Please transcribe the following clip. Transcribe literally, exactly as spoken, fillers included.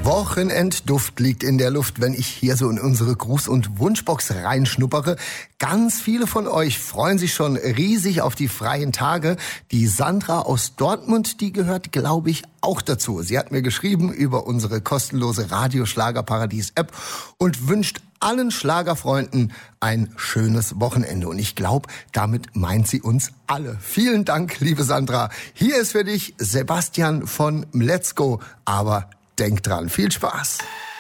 Wochenendduft liegt in der Luft, wenn ich hier so in unsere Gruß- und Wunschbox reinschnuppere. Ganz viele von euch freuen sich schon riesig auf die freien Tage. Die Sandra aus Dortmund, die gehört, glaube ich, auch dazu. Sie hat mir geschrieben über unsere kostenlose Radio-Schlagerparadies-App und wünscht allen Schlagerfreunden ein schönes Wochenende. Und ich glaube, damit meint sie uns alle. Vielen Dank, liebe Sandra. Hier ist für dich Sebastian von Let's Go. Aber denk dran, viel Spaß.